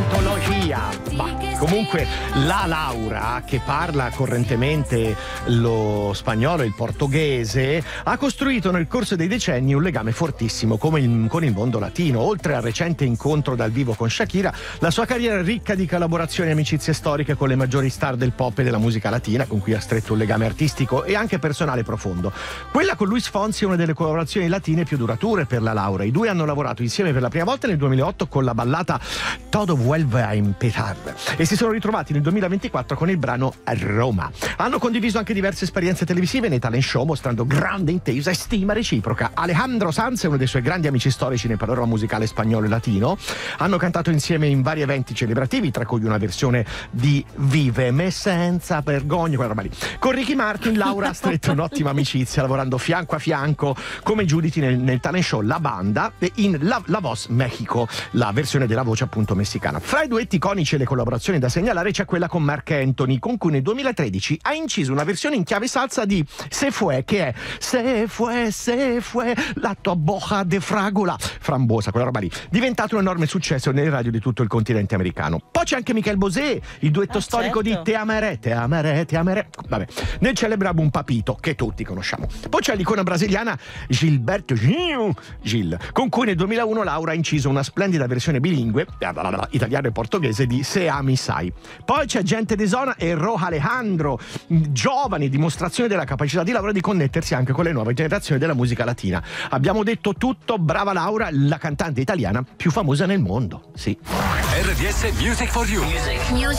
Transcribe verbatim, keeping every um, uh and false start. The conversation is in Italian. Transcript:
antologia. Bah, comunque la Laura, che parla correntemente lo spagnolo e il portoghese, ha costruito nel corso dei decenni un legame fortissimo come il, con il mondo latino. Oltre al recente incontro dal vivo con Shakira, la sua carriera è ricca di collaborazioni e amicizie storiche con le maggiori star del pop e della musica latina, con cui ha stretto un legame artistico e anche personale profondo. Quella con Luis Fonsi è una delle collaborazioni latine più durature per la Laura. I due hanno lavorato insieme per la prima volta nel duemilaotto con la ballata Todo vuelve a empezar e si sono ritrovati nel duemilaventiquattro con il brano Roma. Hanno condiviso anche diverse esperienze televisive nei talent show, mostrando grande intesa e stima reciproca. Alejandro Sanz è uno dei suoi grandi amici storici nel panorama musicale spagnolo e latino. Hanno cantato insieme in vari eventi celebrativi, tra cui una versione di Vive me senza vergogna, quella roba lì. Con Ricky Martin Laura ha stretto un'ottima amicizia, lavorando fianco a fianco come giudici nel, nel talent show La Banda e in La, La Voz Mexico, la versione della voce appunto messicana. Fra i duetti iconici e le collaborazioni da segnalare c'è quella con Marc Anthony, con cui nel duemilatredici ha inciso una versione in chiave salsa di Se Fue, che è Se Fue, Se Fue, la tua boca de fragola, frambosa, quella roba lì, diventato un enorme successo nelle radio di tutto il continente americano. Poi c'è anche Michel Bosé, il duetto ah, storico certo. di Te ameré, te ameré, te ameré, vabbè, nel celebre album Papito, che tutti conosciamo. Poi c'è l'icona brasiliana Gilberto Gil, Gil, con cui nel duemilauno Laura ha inciso una splendida versione bilingue, italiano e portoghese, di Se Ami Sai. Poi c'è Gente de Zona e Ro Alejandro, giovani, dimostrazione della capacità di Laura di connettersi anche con le nuove generazioni della musica latina. Abbiamo detto tutto, brava Laura, la cantante italiana più famosa nel mondo. Sì. R D S Music for You. Music.